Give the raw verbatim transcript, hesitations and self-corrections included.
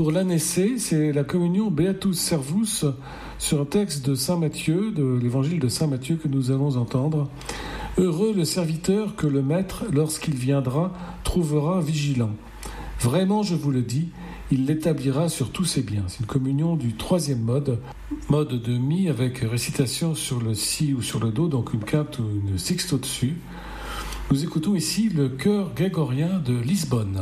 Pour l'année C, c'est la communion Beatus Servus sur un texte de saint Matthieu, de l'évangile de saint Matthieu que nous allons entendre. Heureux le serviteur que le maître, lorsqu'il viendra, trouvera vigilant. Vraiment, je vous le dis, il l'établira sur tous ses biens. C'est une communion du troisième mode, mode de mi avec récitation sur le si ou sur le do, donc une quinte ou une sixte au-dessus. Nous écoutons ici le chœur grégorien de Lisbonne.